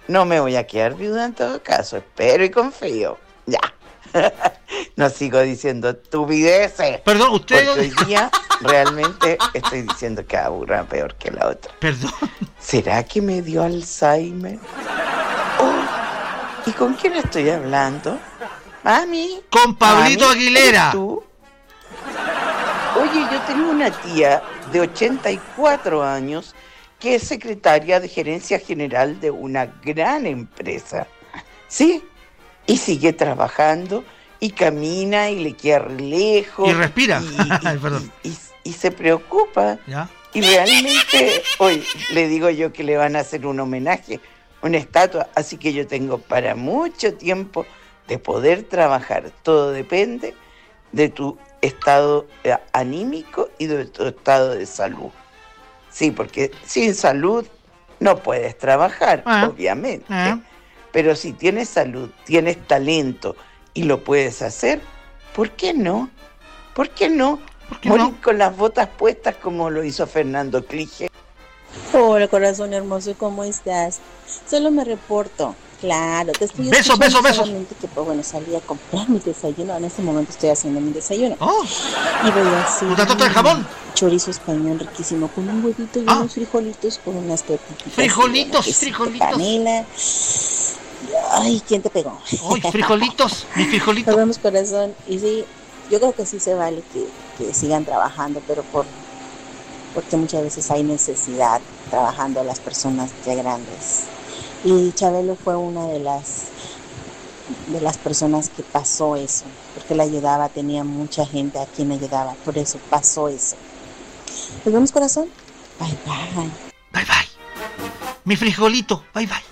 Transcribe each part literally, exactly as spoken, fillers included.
no me voy a quedar viuda en todo caso, espero y confío. Ya. No sigo diciendo estupideces. Perdón, usted... Porque hoy día realmente estoy diciendo que aburra peor que la otra. Perdón. ¿Será que me dio Alzheimer? Oh, ¿y con quién estoy hablando? ¿Mami? Con Pablito ¿Mami? Aguilera. ¿Eres tú? Oye, yo tengo una tía de ochenta y cuatro años que es secretaria de gerencia general de una gran empresa. ¿Sí? Y sigue trabajando y camina y le queda re lejos. Y respira. Y, y, Ay, perdón. y, y, y se preocupa. ¿Ya? Y realmente, hoy le digo yo que le van a hacer un homenaje, una estatua. Así que yo tengo para mucho tiempo de poder trabajar. Todo depende de tu estado eh, anímico y de tu estado de salud. Sí, porque sin salud no puedes trabajar, ah, obviamente. Ah. Pero si tienes salud, tienes talento y lo puedes hacer, ¿por qué no? ¿Por qué no? ¿Por qué Morir no? con las botas puestas como lo hizo Fernando Clige. Hola, corazón hermoso, ¿cómo estás? Solo me reporto. Claro, te estoy Besos, escuchando besos, besos. solamente que, pues bueno, salí a comprar mi desayuno. En este momento estoy haciendo mi desayuno. Oh, Y voy a hacer ¿una torta de jamón? chorizo español riquísimo con un huevito y Ah. unos frijolitos con unas pepitas. Frijolitos, y, bueno, quesito, frijolitos. canela. Ay, ¿quién te pegó? ¡Ay, frijolitos! ¡Mi frijolito! Nos vemos, corazón. Y sí, yo creo que sí se vale que, que sigan trabajando, pero por porque muchas veces hay necesidad trabajando las personas ya grandes. Y Chabelo fue una de las de las personas que pasó eso, porque le ayudaba, tenía mucha gente a quien ayudaba, por eso pasó eso. ¿Nos vemos, corazón? Bye, bye. Bye, bye. Mi frijolito. Bye, bye.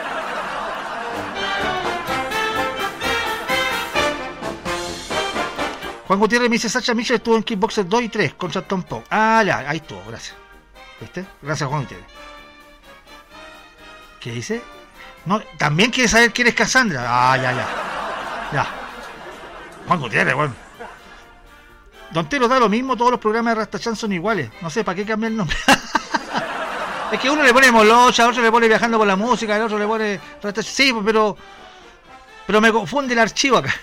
Juan Gutiérrez me dice, Sacha Mitchell estuvo en Kickboxer dos y tres contra Tom Pong. Ah, ya, ahí estuvo, gracias. ¿Viste? Gracias, Juan Gutiérrez. ¿Qué dice? No, también quiere saber quién es Cassandra. Ah, ya, ya. Ya. Juan Gutiérrez, bueno. Don Telo da lo mismo, todos los programas de Rastachan son iguales. No sé, ¿para qué cambiar el nombre? Es que uno le pone Molocha, otro le pone Viajando por la Música, el otro le pone Rastachan. Sí, pero... Pero me confunde el archivo acá.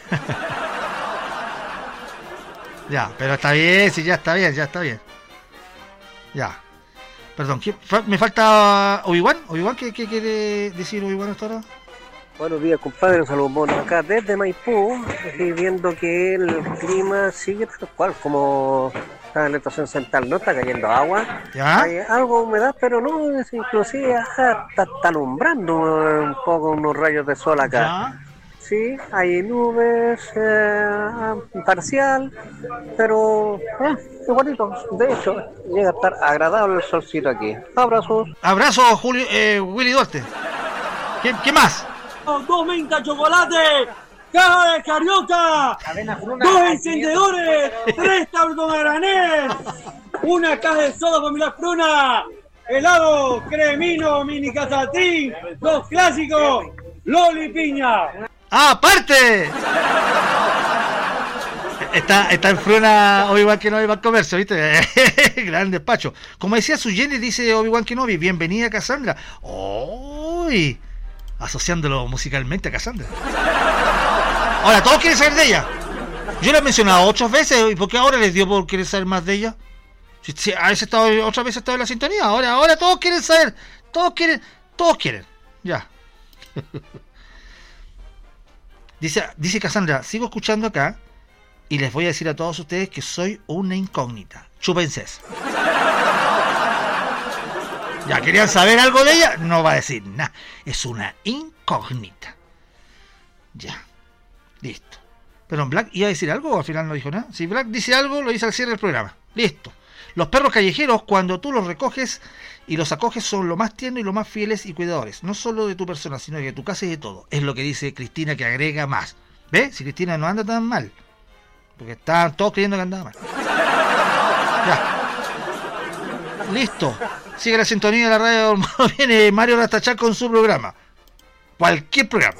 Ya, pero está bien, sí, ya está bien, ya está bien. Ya. Perdón, ¿qué, fa, me falta Obi-Wan. ¿Obi-Wan qué, qué quiere decir Obi-Wan hasta ahora? Buenos días, compadre, un saludo bueno acá desde Maipú, estoy viendo que el clima sigue tal cual como está en la estación central, no está cayendo agua, ¿Ya? hay algo de humedad, pero no, es inclusive está, está alumbrando un poco unos rayos de sol acá. ¿Ya? Sí, hay nubes, eh, parcial, pero eh, igualito, de hecho, llega a estar agradable el solcito aquí. Abrazos. Abrazo, Julio, eh, Willy Duarte. ¿Qué, qué más? Dos menta chocolate, caja de carioca, dos encendedores, tres tablos a granel, una caja de soda familiar Pruna, helado cremino mini casatín, dos clásicos, Loli Piña. ¡Ah, aparte! Está, está en Fruna Obi-Wan Kenobi para el comercio, ¿viste? Gran despacho. Como decía su Jenny, dice Obi-Wan Kenobi, bienvenida Cassandra. ¡Uy! Asociándolo musicalmente a Cassandra. Ahora, todos quieren saber de ella. Yo la he mencionado ocho veces, ¿y por qué ahora les dio por querer saber más de ella? Si, si a veces estado, otra vez he estado en la sintonía, ahora, ahora todos quieren saber. Todos quieren, todos quieren. Ya. Dice, dice Cassandra, sigo escuchando acá y les voy a decir a todos ustedes que soy una incógnita. Chúpense. Ya, ¿querían saber algo de ella? No va a decir nada. Es una incógnita. Ya. Listo. Pero Black iba a decir algo o al final no dijo nada. Si Black dice algo, lo dice al cierre del programa. Listo. Los perros callejeros, cuando tú los recoges y los acoges, son lo más tiernos y lo más fieles y cuidadores. No solo de tu persona, sino de tu casa y de todo. Es lo que dice Cristina, que agrega más. ¿Ves? Si Cristina no anda tan mal. Porque estaban todos creyendo que andaba mal. Ya. Listo. Sigue la sintonía de la radio. Viene Mario Rastachán con su programa. Cualquier programa.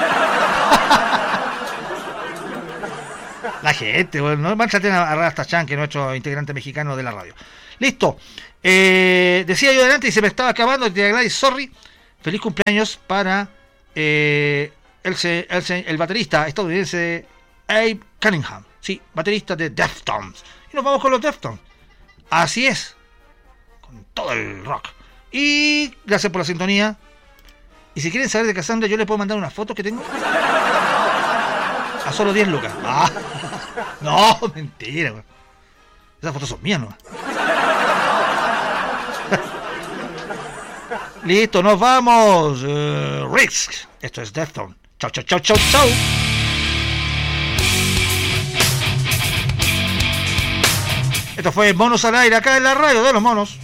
La gente, bueno, no maltraten a Rastachán, que es nuestro integrante mexicano de la radio. Listo. Eh, decía yo adelante y se me estaba acabando. Te Gladys, sorry. feliz cumpleaños para eh, el, el, el baterista estadounidense Abe Cunningham. Sí, baterista de Deftones. Y nos vamos con los Deftones. Así es. Con todo el rock. Y gracias por la sintonía. Y si quieren saber de Cassandra, yo les puedo mandar una foto que tengo. A solo diez lucas. Ah, no, mentira, güey. Esas fotos son mías, ¿no? Listo, nos vamos. Uh, Risk. Esto es Deftones. Chau, chau, chau, chau, chau. Esto fue Monos al Aire, acá en la radio de los monos.